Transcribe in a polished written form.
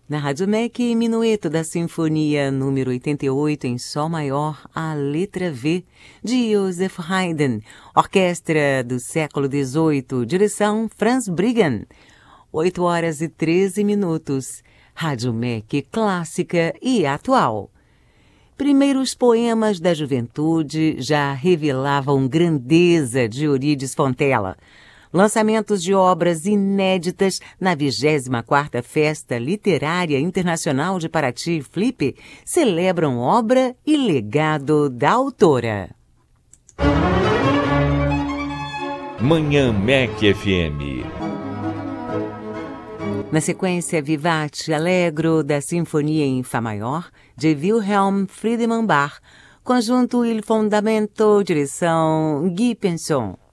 Na Rádio MEC, Minueto da Sinfonia número 88 em Sol Maior, a letra V, de Joseph Haydn, Orquestra do século XVIII, direção Franz Briggen. 8h13. Rádio MEC, clássica e atual. Primeiros poemas da juventude já revelavam grandeza de Eurídice Fontella. Lançamentos de obras inéditas na 24ª Festa Literária Internacional de Paraty, Flip, celebram obra e legado da autora. Manhã MEC FM. Na sequência, Vivace Allegro da Sinfonia em Fá Maior, de Wilhelm Friedemann Bach, conjunto Il Fondamento, direção Guy Pinson.